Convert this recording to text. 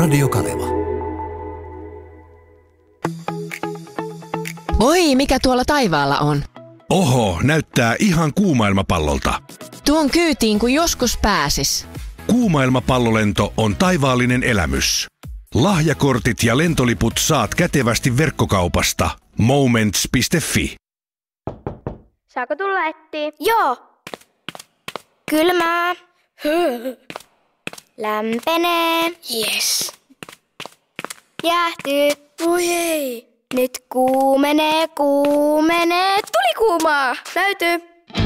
Radiokanava. Oi, mikä tuolla taivaalla on? Oho, näyttää ihan kuumailmapallolta. Tuon kyytiin kun joskus pääsis. Kuumailmapallolento on taivaallinen elämys. Lahjakortit ja lentoliput saat kätevästi verkkokaupasta moments.fi. Saako tulla Etti? Joo. Kylmää. Lämpenee. Yes. Jäähtyy. Oi ei. Nyt kuumenee. Tuli kuumaa. Löytyy.